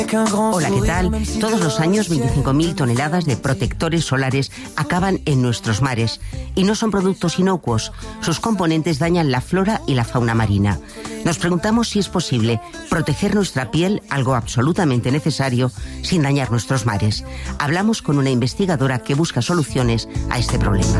Hola, ¿qué tal? Todos los años 25.000 toneladas de protectores solares acaban en nuestros mares y no son productos inocuos. Sus componentes dañan la flora y la fauna marina. Nos preguntamos si es posible proteger nuestra piel, algo absolutamente necesario, sin dañar nuestros mares. Hablamos con una investigadora que busca soluciones a este problema.